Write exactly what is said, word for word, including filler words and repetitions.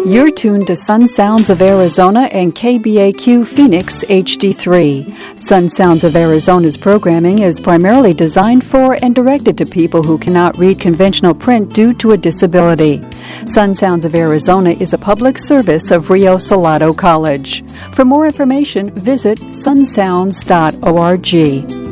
You're tuned to Sun Sounds of Arizona and K B A Q Phoenix H D three. Sun Sounds of Arizona's programming is primarily designed for and directed to people who cannot read conventional print due to a disability. Sun Sounds of Arizona is a public service of Rio Salado College. For more information, visit sun sounds dot org.